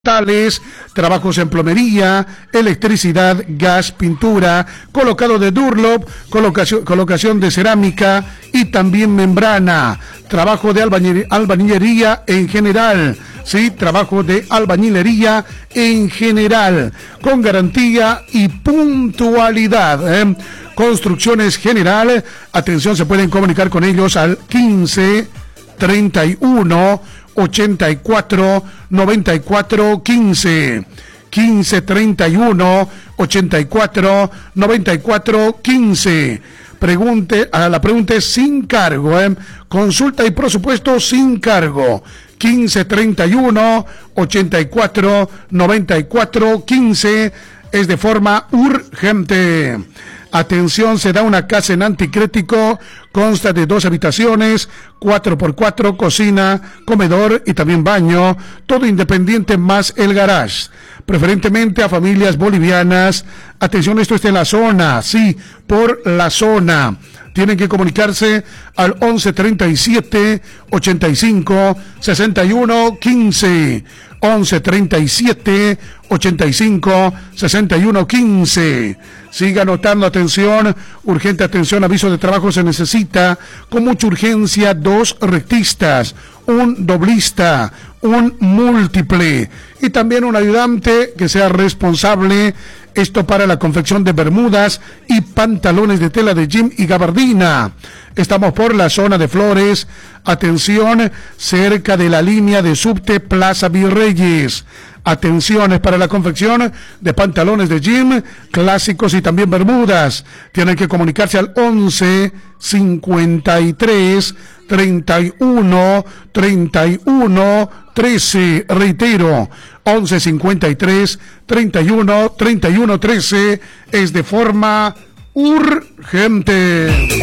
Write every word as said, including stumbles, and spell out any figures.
Tales, trabajos en plomería, electricidad, gas, pintura, colocado de Durlop, colocación, colocación de cerámica y también membrana, trabajo de albañil, albañilería en general, sí, trabajo de albañilería en general, con garantía y puntualidad, ¿eh? Construcciones General, atención, se pueden comunicar con ellos al quince treinta y uno ochenta y cuatro noventa y cuatro quince, quince treinta y uno ochenta y cuatro noventa y cuatro quince. Pregunte, a la pregunta es sin cargo, ¿eh? Consulta y presupuesto sin cargo. quince treinta y uno ochenta y cuatro noventa y cuatro quince, es de forma urgente. Atención, se da una casa en Anticrético, consta de dos habitaciones, cuatro por cuatro, cocina, comedor y también baño, todo independiente más el garage. Preferentemente a familias bolivianas. Atención, esto está en la zona, sí, por la zona. Tienen que comunicarse al once treinta y siete ochenta y cinco sesenta y uno quince. once treinta y siete ochenta y cinco sesenta y uno quince. Siga anotando, atención, urgente atención, aviso de trabajo se necesita con mucha urgencia dos rectistas, un doblista, un múltiple y también un ayudante que sea responsable. Esto para la confección de bermudas y pantalones de tela de jean y gabardina. Estamos por la zona de Flores. Atención, cerca de la línea de subte Plaza Virreyes. Atenciones para la confección de pantalones de jean clásicos y también bermudas. Tienen que comunicarse al once cincuenta y tres treinta y uno treinta y uno trece. Reitero, once cincuenta y tres treinta y uno treinta y uno trece, es de forma urgente.